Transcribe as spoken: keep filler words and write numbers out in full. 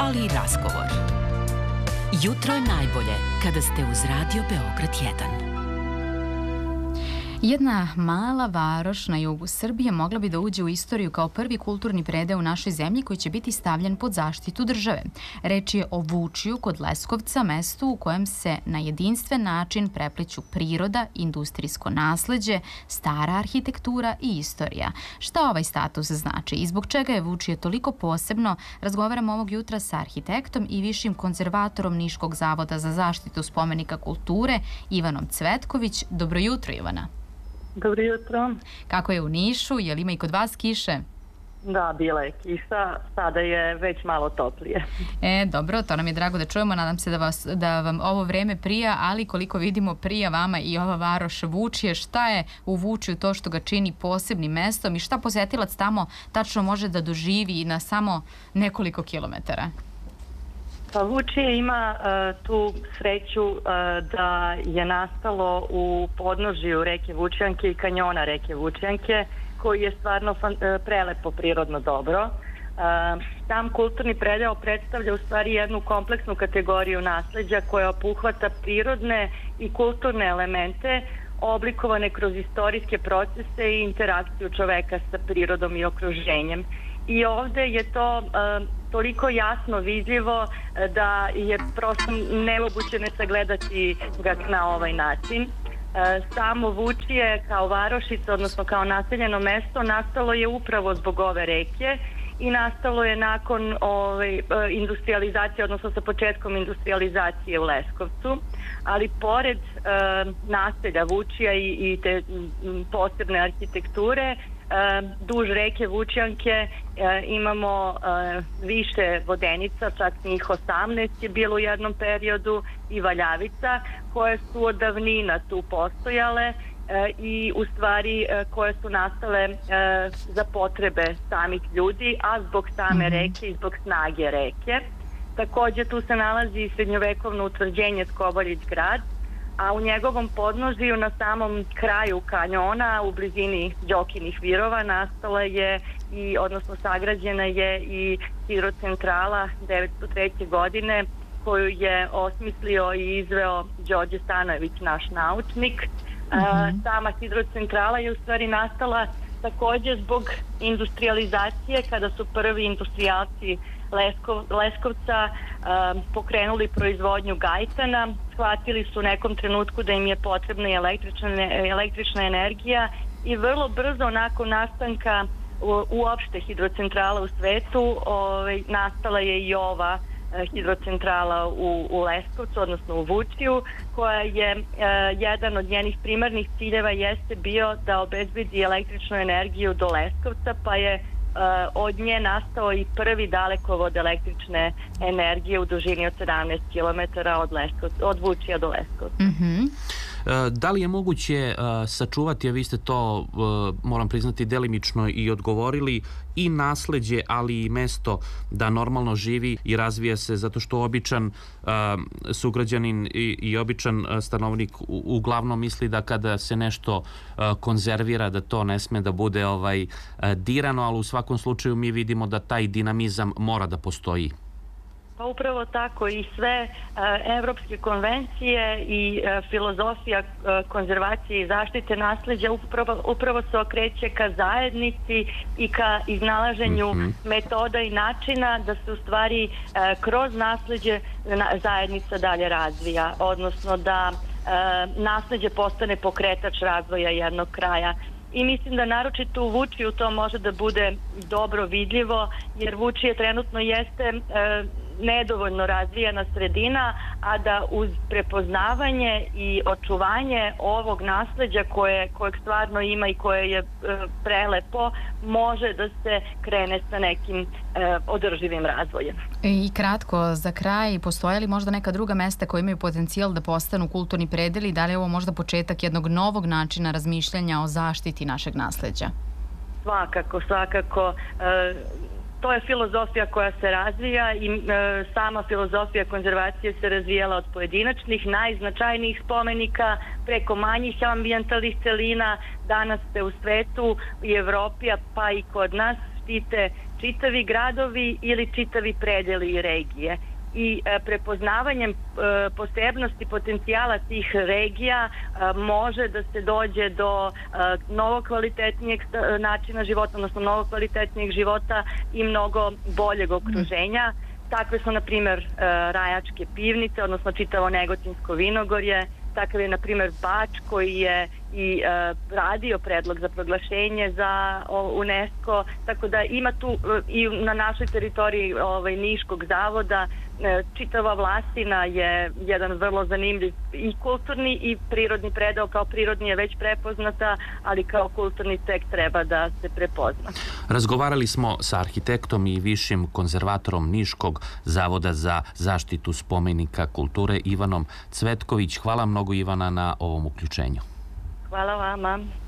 ali i razgovor. Jutro je najbolje kada ste uz Radio Beograd jedan. Jedna mala varoš na jugu Srbije mogla bi da uđe u istoriju kao prvi kulturni predeo u našoj zemlji koji će biti stavljen pod zaštitu države. Reč je o Vučiju kod Leskovca, mestu u kojem se na jedinstven način prepliću priroda, industrijsko nasleđe, stara arhitektura i istorija. Šta ovaj status znači i zbog čega je Vučije toliko posebno, razgovaram ovog jutra sa arhitektom i višim konzervatorom Niškog zavoda za zaštitu spomenika kulture Ivanom Cvetković. Dobro jutro, Ivana. Dobro jutro. Kako je u Nišu? Je li ima i kod vas kiše? Da, bila je kiša, sada je već malo toplije. E, dobro, to nam je drago da čujemo, nadam se da, vas, da vam ovo vreme prija, ali koliko vidimo prija vama i ova varoš Vučije. Šta je u Vučiju to što ga čini posebnim mestom i šta posetilac tamo tačno može da doživi na samo nekoliko kilometara? Pa Vučije ima uh, tu sreću uh, da je nastalo u podnožju reke Vučjanke i kanjona reke Vučjanke, koji je stvarno fan, uh, prelepo prirodno dobro. Uh, sam kulturni predeo predstavlja u stvari jednu kompleksnu kategoriju nasleđa koja obuhvata prirodne i kulturne elemente oblikovane kroz istorijske procese i interakciju čoveka sa prirodom i okruženjem. I ovde je to uh, toliko jasno vidljivo uh, da je prosto nemoguće ne sagledati ga na ovaj način. Uh, samo Vučije kao varošica, odnosno kao naseljeno mesto, nastalo je upravo zbog ove reke i nastalo je nakon ovaj, industrializacije, odnosno sa početkom industrializacije u Leskovcu, ali pored uh, naselja Vučija i, i te m, posebne arhitekture, Uh, duž reke Vučjanke uh, imamo uh, više vodenica, čak njih osamnaest je bilo u jednom periodu, i valjavica koje su od davnina tu postojale uh, i u stvari uh, koje su nastale uh, za potrebe samih ljudi, a zbog same reke i zbog snage reke. Takođe tu se nalazi i srednjovekovno utvrđenje Skoboljić grad, a u njegovom podnožju na samom kraju kanjona u blizini Đokinih virova nastala je i, odnosno sagrađena je i hidrocentrala devetsto treće godine koju je osmislio i izveo Đorđe Stanojević, naš naučnik. Mm-hmm. A, sama hidrocentrala je u stvari nastala takođe zbog industrializacije, kada su prvi industrijalci Leskov, Leskovca um, pokrenuli proizvodnju gajtana. Shvatili su u nekom trenutku da im je potrebna i električna, električna energija i vrlo brzo nakon nastanka u, uopšte hidrocentrala u svetu ovaj, nastala je i ova uh, hidrocentrala u, u Leskovcu, odnosno u Vučiju, koja je uh, jedan od njenih primarnih ciljeva jeste bio da obezbedi električnu energiju do Leskovca, pa je Uh, od nje nastao i prvi dalekovod električne energije u dužini od sedamnaest kilometara od, od Vučija do Leskovca. Mm-hmm. Da li je moguće uh, sačuvati, a vi ste to, uh, moram priznati, delimično i odgovorili, i nasleđe, ali i mesto da normalno živi i razvija se, zato što običan uh, sugrađanin i, i običan uh, stanovnik u, uglavnom misli da kada se nešto uh, konzervira, da to ne sme da bude ovaj, uh, dirano, ali u svakom slučaju mi vidimo da taj dinamizam mora da postoji. Pa upravo tako, i sve uh, evropske konvencije i uh, filozofija uh, konzervacije i zaštite nasleđa upravo, upravo se okreće ka zajednici i ka iznalaženju mm-hmm. metoda i načina da se u stvari uh, kroz nasleđe na, zajednica dalje razvija, odnosno da uh, nasleđe postane pokretač razvoja jednog kraja. I mislim da naročito u Vučiju to može da bude dobro vidljivo, jer Vučije trenutno jeste e, nedovoljno razvijena sredina, a da uz prepoznavanje i očuvanje ovog nasleđa koje, kojeg stvarno ima i koje je e, prelepo, može da se krene sa nekim e, održivim razvojem. I kratko, za kraj, postoje li možda neka druga mesta koja imaju potencijal da postanu kulturni predeli? Da li je ovo možda početak jednog novog načina razmišljanja o zaštiti našeg nasleđa? Svakako, svakako. E, to je filozofija koja se razvija i e, sama filozofija konzervacije se razvijala od pojedinačnih, najznačajnijih spomenika preko manjih ambijentalnih celina. Danas se u svetu i Evropi, pa i kod nas štite čitavi gradovi ili čitavi predeli i regije. I prepoznavanjem posebnosti potencijala tih regija može da se dođe do mnogo kvalitetnijeg načina života, odnosno mnogo kvalitetnijeg života i mnogo boljeg okruženja. Takve su, na primjer, Rajačke pivnice, odnosno čitavo Negotinsko vinogorje. Takav je, na primjer, Bač koji je i uh, radio predlog za proglašenje za uh, UNESCO, tako da ima tu uh, i na našoj teritoriji ovaj, Niškog zavoda uh, čitava Vlasina je jedan vrlo zanimljiv i kulturni i prirodni predeo. Kao prirodni je već prepoznata, ali kao kulturni tek treba da se prepozna. Razgovarali smo sa arhitektom i višim konzervatorom Niškog zavoda za zaštitu spomenika kulture Ivanom Cvetković. Hvala mnogo, Ivana, na ovom uključenju. Hvala vama.